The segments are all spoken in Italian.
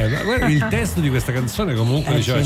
Guarda, il testo di questa canzone comunque diceva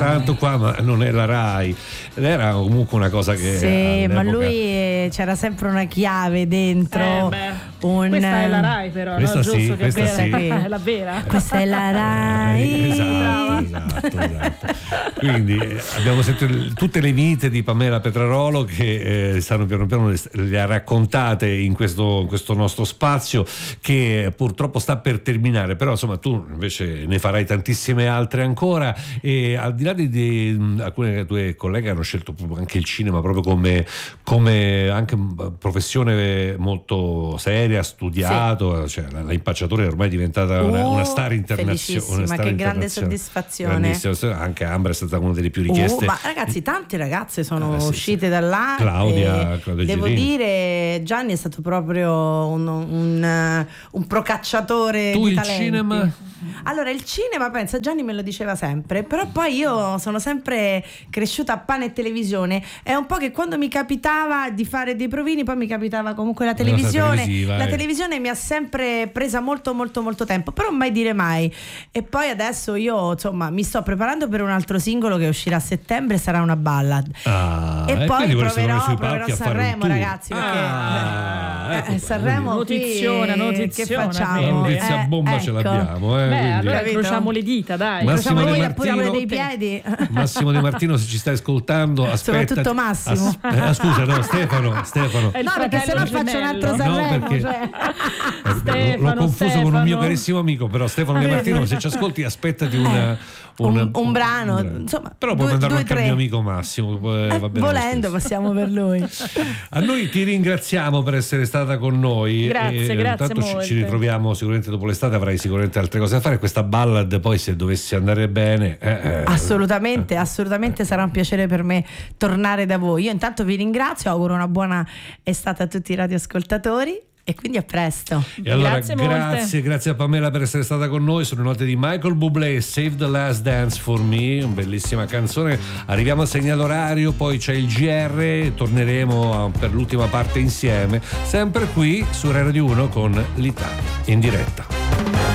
sì, ma lui c'era sempre una chiave dentro. Questa è la Rai, però, questa no? Sì, Giusto, che questa sì. è la vera. Questa è la Rai. Esatto. Quindi abbiamo sentito tutte le vite di Pamela Petrarolo che stanno piano piano le ha raccontate in questo nostro spazio, che purtroppo sta per terminare, però insomma tu invece ne farai tantissime altre ancora, e al di là di alcune tue colleghe hanno scelto proprio anche il cinema proprio come anche professione molto seria, studiato, cioè la impacciatore è ormai diventata una star internazionale. Che grande soddisfazione. Anche Ambra è stata una delle più richieste. Ma ragazzi, tante ragazze sono uscite da là. Claudia devo Girini. dire, Gianni è stato proprio un procacciatore Tu di il talenti. cinema? Allora, il cinema, pensa, Gianni me lo diceva sempre, però poi io sono sempre cresciuta a pane e televisione. È un po' che quando mi capitava di fare dei provini, poi mi capitava comunque la televisione. La televisione mi ha sempre presa molto tempo, però mai dire mai. E poi adesso io, insomma, mi sto preparando per un altro singolo che uscirà a settembre, sarà una ballad. E poi proverò Sanremo, ragazzi, perché Sanremo notizione, che facciamo? La notizia bomba ce l'abbiamo, allora incrociamo le dita, dai. Massimo Di Martino, dei piedi. Massimo Di Martino, se ci stai ascoltando, aspetta. Soprattutto Massimo. Scusa, no, Stefano. No, perché sennò faccio un altro Sanremo. L'ho confuso con un mio carissimo amico, però Stefano Di Martino, se ci ascolti, aspettati un brano, insomma, però puoi mandarlo anche al mio amico Massimo, volendo possiamo per lui. A noi ti ringraziamo per essere stata con noi. Grazie intanto ci ritroviamo sicuramente dopo l'estate, avrai sicuramente altre cose da fare. Questa ballad poi, se dovesse andare bene, assolutamente sarà un piacere per me tornare da voi. Io intanto vi ringrazio, auguro una buona estate a tutti i radioascoltatori e quindi a presto. E allora grazie a Pamela per essere stata con noi. Sono note di Michael Bublé, Save the Last Dance for Me, una bellissima canzone. Arriviamo al segnale orario, poi c'è il GR, torneremo per l'ultima parte insieme, sempre qui su Radio 1 con l'Italia in diretta.